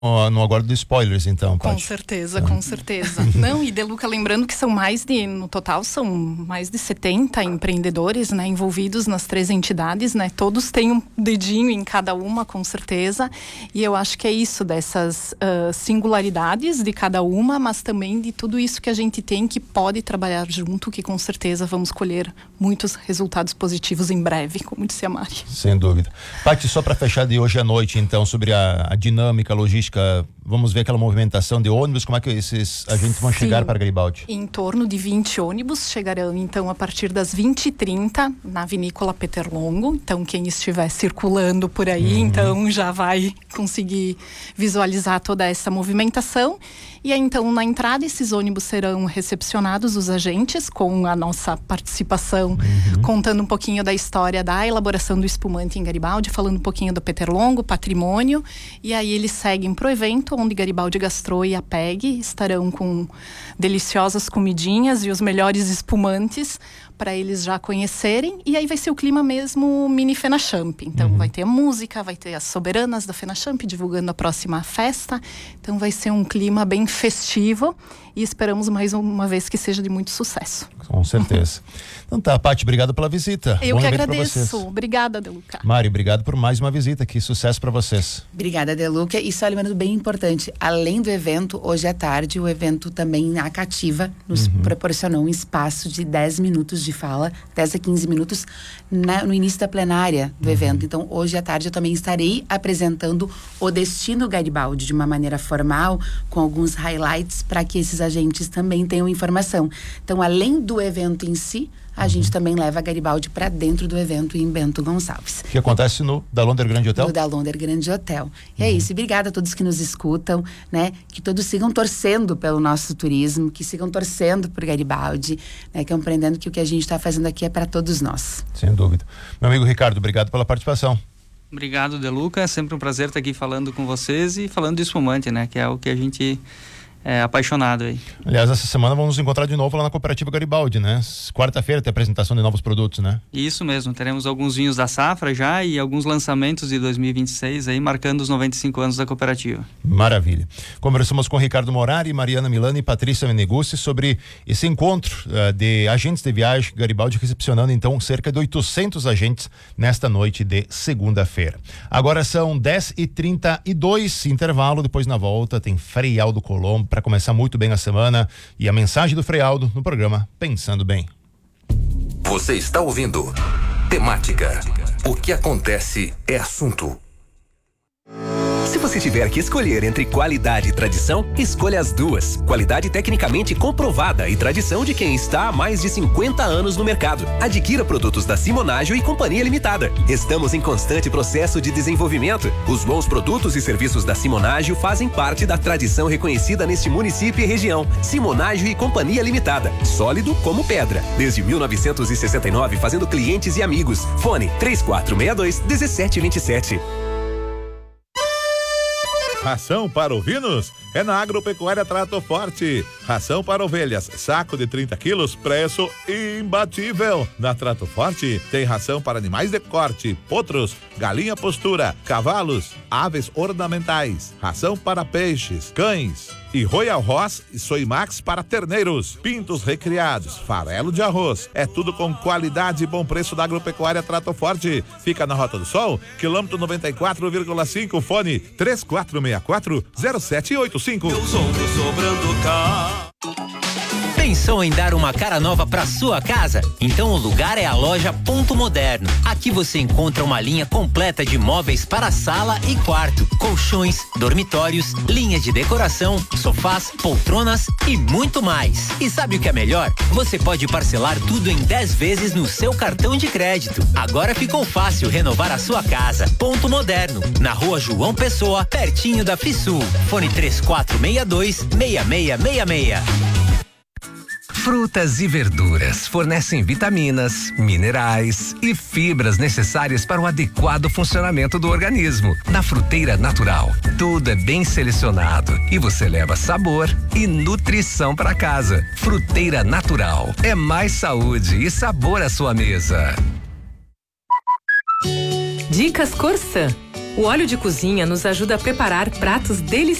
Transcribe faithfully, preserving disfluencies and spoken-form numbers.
no aguardo de spoilers, então, Com Paty. certeza, Ah. com certeza. Não, e Deluca, lembrando que são mais de, no total, são mais de setenta empreendedores, né, envolvidos nas três entidades, né? Todos têm um dedinho em cada uma, com certeza. E eu acho que é isso, dessas uh, singularidades de cada uma, mas também de tudo isso que a gente tem que pode trabalhar junto, que com certeza vamos colher muitos resultados positivos em breve, como disse a Mari. Sem dúvida. Paty, só para fechar de hoje à noite, então, sobre a, a dinâmica, a logística, vamos ver aquela movimentação de ônibus, como é que esses agentes vão Sim. chegar para Garibaldi? Em torno de vinte ônibus chegarão, então, a partir das vinte e trinta na Vinícola Peter Longo. Então, quem estiver circulando por aí, Uhum. então, já vai conseguir visualizar toda essa movimentação. E aí, então, na entrada, esses ônibus serão recepcionados, os agentes, com a nossa participação, uhum. contando um pouquinho da história da elaboração do espumante em Garibaldi, falando um pouquinho do Peter Longo, patrimônio. E aí, eles seguem pro evento, onde Garibaldi Gastro e a P E G estarão com deliciosas comidinhas e os melhores espumantes para eles já conhecerem. E aí vai ser o clima mesmo mini FenaChamp. Então uhum. vai ter a música, vai ter as soberanas da FenaChamp divulgando a próxima festa. Então vai ser um clima bem festivo e esperamos mais uma vez que seja de muito sucesso. Com certeza. Então tá, Paty, obrigado pela visita. Eu Bom que evento agradeço. Obrigada, Deluca. Mari, obrigado por mais uma visita aqui. Sucesso para vocês. Obrigada, Deluca. E só lembrando bem importante, além do evento, hoje à tarde, o evento também na Cativa nos uhum. proporcionou um espaço de dez minutos de fala, dez a quinze minutos, na, no início da plenária do uhum. evento. Então, hoje à tarde eu também estarei apresentando o Destino Garibaldi de uma maneira formal, com alguns highlights para que esses agentes também tenham informação. Então, além do evento em si, a uhum. gente também leva a Garibaldi para dentro do evento em Bento Gonçalves. Que acontece no Dalonder Grande Hotel? No Dalonder Grande Hotel. E uhum. é isso. E obrigada a todos que nos escutam, né? Que todos sigam torcendo pelo nosso turismo, que sigam torcendo por Garibaldi, né? Compreendendo que o que a gente está fazendo aqui é para todos nós. Sem dúvida. Meu amigo Ricardo, obrigado pela participação. Obrigado, Deluca. É sempre um prazer estar aqui falando com vocês e falando de espumante, né? Que é o que a gente é apaixonado aí. Aliás, essa semana vamos nos encontrar de novo lá na Cooperativa Garibaldi, né? Quarta-feira tem a apresentação de novos produtos, né? Isso mesmo, teremos alguns vinhos da safra já e alguns lançamentos de dois mil e vinte e seis aí, marcando os noventa e cinco anos da cooperativa. Maravilha. Conversamos com Ricardo Morari, Mariana Milani e Patrícia Meneguzzi sobre esse encontro uh, de agentes de viagem Garibaldi, recepcionando então cerca de oitocentos agentes nesta noite de segunda-feira. Agora são dez e trinta e dois, intervalo, depois na volta tem Frei Aldo Colombo para começar muito bem a semana e a mensagem do Frei Aldo no programa Pensando Bem. Você está ouvindo Temática. O que acontece é assunto. Se você tiver que escolher entre qualidade e tradição, escolha as duas. Qualidade tecnicamente comprovada e tradição de quem está há mais de cinquenta anos no mercado. Adquira produtos da Simonágio e Companhia Limitada. Estamos em constante processo de desenvolvimento. Os bons produtos e serviços da Simonágio fazem parte da tradição reconhecida neste município e região. Simonágio e Companhia Limitada. Sólido como pedra. Desde mil novecentos e sessenta e nove, fazendo clientes e amigos. Fone três quatro seis dois, um sete dois sete. Ração para ovinos? É na Agropecuária Trato Forte. Ração para ovelhas, saco de trinta quilos, preço imbatível. Na Trato Forte tem ração para animais de corte, potros, galinha postura, cavalos, aves ornamentais, ração para peixes, cães e Royal Ross e Soimax para terneiros, pintos recriados, farelo de arroz. É tudo com qualidade e bom preço da Agropecuária Trato Forte. Fica na Rota do Sol, quilômetro noventa e quatro vírgula cinco, fone três quatro seis quatro, zero sete oito cinco. Meus ombros sobrando cá. Pensou em dar uma cara nova para sua casa? Então o lugar é a loja Ponto Moderno. Aqui você encontra uma linha completa de móveis para sala e quarto, colchões, dormitórios, linha de decoração, sofás, poltronas e muito mais. E sabe o que é melhor? Você pode parcelar tudo em dez vezes no seu cartão de crédito. Agora ficou fácil renovar a sua casa. Ponto Moderno, na Rua João Pessoa, pertinho da Fisul. Fone três quatro seis dois, seis seis seis seis. Frutas e verduras fornecem vitaminas, minerais e fibras necessárias para o adequado funcionamento do organismo. Na Fruteira Natural, tudo é bem selecionado e você leva sabor e nutrição para casa. Fruteira Natural é mais saúde e sabor à sua mesa. Dicas Corsã. O óleo de cozinha nos ajuda a preparar pratos deliciosos